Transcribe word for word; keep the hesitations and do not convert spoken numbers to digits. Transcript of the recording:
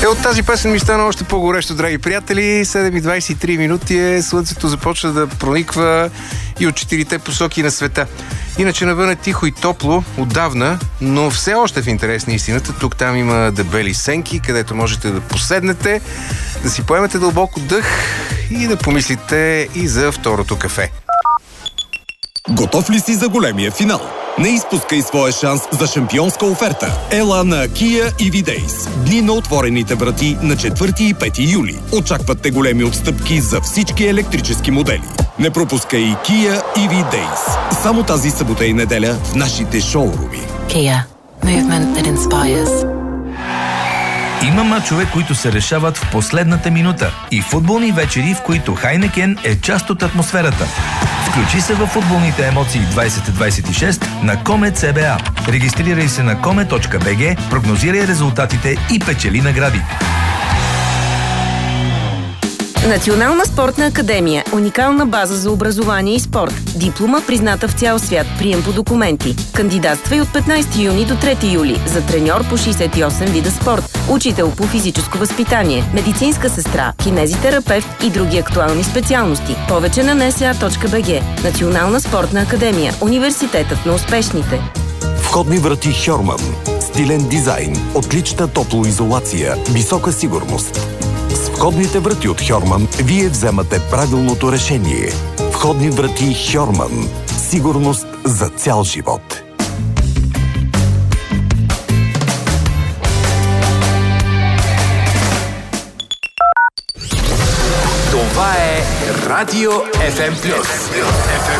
Е, от тази песен ми стана още по-горещо, драги приятели. седем и двайсет и три минути е, слънцето започва да прониква и от четирите посоки на света. Иначе навън е тихо и топло отдавна, но все още в интерес на истината. Тук там има дебели сенки, където можете да поседнете, да си поемете дълбоко дъх и да помислите и за второто кафе. Готов ли си за големия финал? Не изпускай своя шанс за шампионска оферта. Ела на Kia и ви Days. Дни на отворените врати на четвърти и пети юли. Очакват те големи отстъпки за всички електрически модели. Не пропускай и Kia и ви Days. Само тази събота и неделя в нашите шоуруми. Kia. Movement that inspires. Има мачове, които се решават в последната минута и футболни вечери, в които Хайнекен е част от атмосферата. Включи се във футболните емоции двайсет двайсет и шест на Комет С Б А. Регистрирай се на коме точка би джи, прогнозирай резултатите и печели награди. Национална спортна академия. Уникална база за образование и спорт. Диплома, призната в цял свят. Прием по документи. Кандидатствай от петнайсети юни до трети юли. За треньор по шейсет и осем вида спорт. Учител по физическо възпитание. Медицинска сестра. Кинезитерапевт и други актуални специалности. Повече на ен ес а точка би джи. Национална спортна академия. Университетът на успешните. Входни врати Хьорман. Стилен дизайн. Отлична топлоизолация. Висока сигурност. С входните врати от Хьорман вие вземате правилното решение. Входни врати Хьорман. Сигурност за цял живот. Това е Радио Еф Ем Плюс.